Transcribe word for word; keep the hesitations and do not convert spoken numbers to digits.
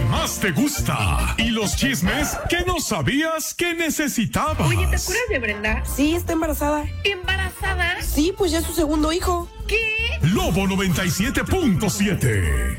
más te gusta y los chismes que no sabías que necesitabas. Oye, ¿te acuerdas de Brenda? Sí, está embarazada. ¿Embarazada? Sí, pues ya es su segundo hijo. ¿Qué? Lobo noventa y siete punto siete.